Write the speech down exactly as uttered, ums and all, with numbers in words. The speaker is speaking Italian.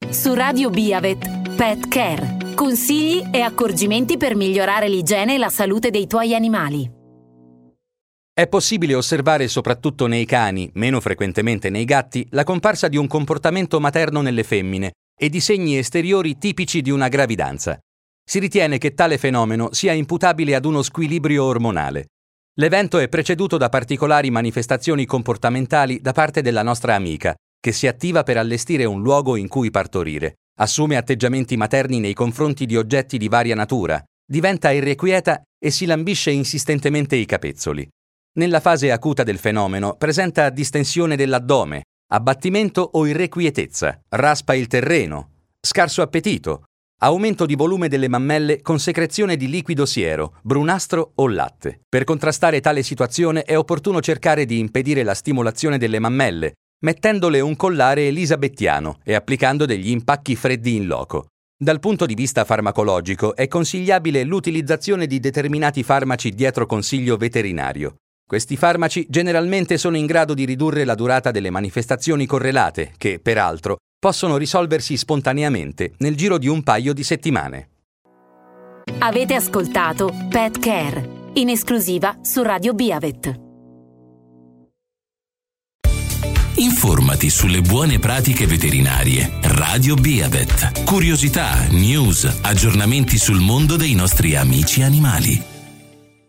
Su Radio Biavet, Pet Care. Consigli e accorgimenti per migliorare l'igiene e la salute dei tuoi animali. È possibile osservare soprattutto nei cani, meno frequentemente nei gatti, la comparsa di un comportamento materno nelle femmine e di segni esteriori tipici di una gravidanza. Si ritiene che tale fenomeno sia imputabile ad uno squilibrio ormonale. L'evento è preceduto da particolari manifestazioni comportamentali da parte della nostra amica, che si attiva per allestire un luogo in cui partorire, assume atteggiamenti materni nei confronti di oggetti di varia natura, diventa irrequieta e si lambisce insistentemente i capezzoli. Nella fase acuta del fenomeno presenta distensione dell'addome, abbattimento o irrequietezza, raspa il terreno, scarso appetito, aumento di volume delle mammelle con secrezione di liquido siero, brunastro o latte. Per contrastare tale situazione è opportuno cercare di impedire la stimolazione delle mammelle, mettendole un collare elisabettiano e applicando degli impacchi freddi in loco. Dal punto di vista farmacologico è consigliabile l'utilizzazione di determinati farmaci dietro consiglio veterinario. Questi farmaci generalmente sono in grado di ridurre la durata delle manifestazioni correlate, che, peraltro, possono risolversi spontaneamente nel giro di un paio di settimane. Avete ascoltato Pet Care, in esclusiva su Radio Biavet. Informati sulle buone pratiche veterinarie. Radio Biavet. Curiosità, news, aggiornamenti sul mondo dei nostri amici animali.